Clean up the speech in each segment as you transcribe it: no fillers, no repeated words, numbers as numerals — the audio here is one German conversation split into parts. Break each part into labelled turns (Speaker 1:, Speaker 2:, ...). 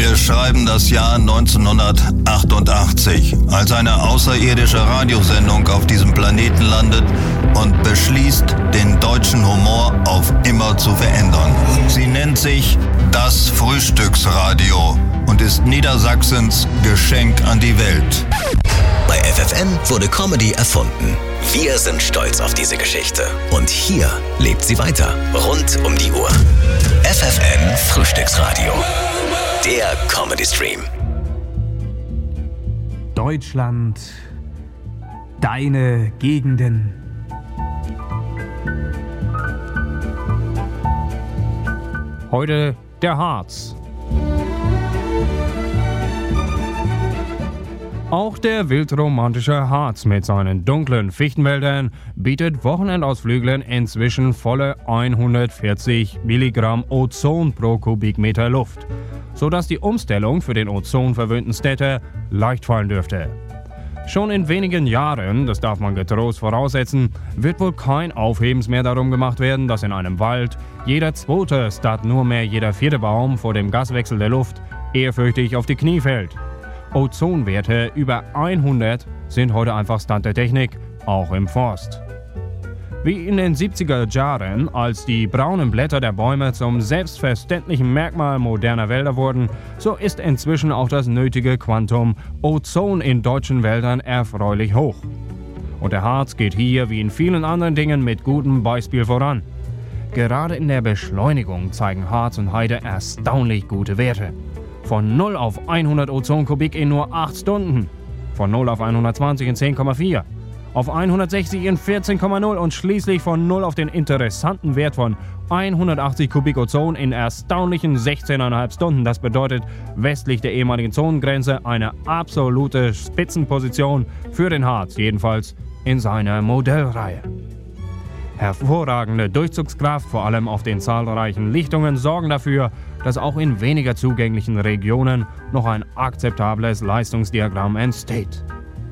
Speaker 1: Wir schreiben das Jahr 1988, als eine außerirdische Radiosendung auf diesem Planeten landet und beschließt, den deutschen Humor auf immer zu verändern. Sie nennt sich das Frühstücksradio und ist Niedersachsens Geschenk an die Welt.
Speaker 2: Bei FFN wurde Comedy erfunden. Wir sind stolz auf diese Geschichte. Und hier lebt sie weiter, rund um die Uhr. FFN Frühstücksradio. Der Comedy Stream.
Speaker 3: Deutschland, deine Gegenden. Heute der Harz. Auch der wildromantische Harz mit seinen dunklen Fichtenwäldern bietet Wochenendausflüglern inzwischen volle 140 Milligramm Ozon pro Kubikmeter Luft, sodass die Umstellung für den ozonverwöhnten Städter leicht fallen dürfte. Schon in wenigen Jahren, das darf man getrost voraussetzen, wird wohl kein Aufhebens mehr darum gemacht werden, dass in einem Wald jeder zweite statt nur mehr jeder vierte Baum vor dem Gaswechsel der Luft ehrfürchtig auf die Knie fällt. Ozonwerte über 100 sind heute einfach Stand der Technik, auch im Forst. Wie in den 70er Jahren, als die braunen Blätter der Bäume zum selbstverständlichen Merkmal moderner Wälder wurden, so ist inzwischen auch das nötige Quantum Ozon in deutschen Wäldern erfreulich hoch. Und der Harz geht hier wie in vielen anderen Dingen mit gutem Beispiel voran. Gerade in der Beschleunigung zeigen Harz und Heide erstaunlich gute Werte. Von 0 auf 100 Ozonkubik in nur 8 Stunden. Von 0 auf 120 in 10,4. Auf 160 in 14,0 und schließlich von 0 auf den interessanten Wert von 180 Kubik Ozon in erstaunlichen 16,5 Stunden. Das bedeutet westlich der ehemaligen Zonengrenze eine absolute Spitzenposition für den Harz, jedenfalls in seiner Modellreihe. Hervorragende Durchzugskraft, vor allem auf den zahlreichen Lichtungen, sorgen dafür, dass auch in weniger zugänglichen Regionen noch ein akzeptables Leistungsdiagramm entsteht.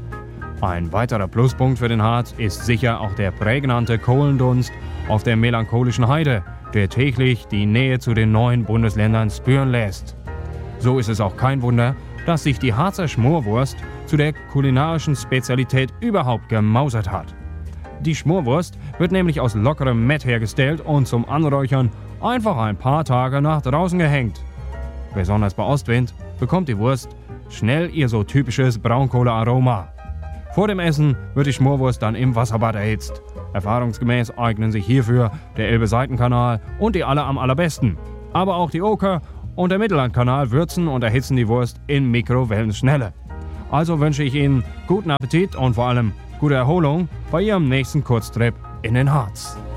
Speaker 3: Ein weiterer Pluspunkt für den Harz ist sicher auch der prägnante Kohlendunst auf der melancholischen Heide, der täglich die Nähe zu den neuen Bundesländern spüren lässt. So ist es auch kein Wunder, dass sich die Harzer Schmorwurst zu der kulinarischen Spezialität überhaupt gemausert hat. Die Schmorwurst wird nämlich aus lockerem Mett hergestellt und zum Anräuchern einfach ein paar Tage nach draußen gehängt. Besonders bei Ostwind bekommt die Wurst schnell ihr so typisches Braunkohlearoma. Vor dem Essen wird die Schmorwurst dann im Wasserbad erhitzt. Erfahrungsgemäß eignen sich hierfür der Elbe-Seitenkanal und die Aller am allerbesten. Aber auch die Oker und der Mittellandkanal würzen und erhitzen die Wurst in Mikrowellenschnelle. Also wünsche ich Ihnen guten Appetit und vor allem gute Erholung bei Ihrem nächsten Kurztrip in den Harz.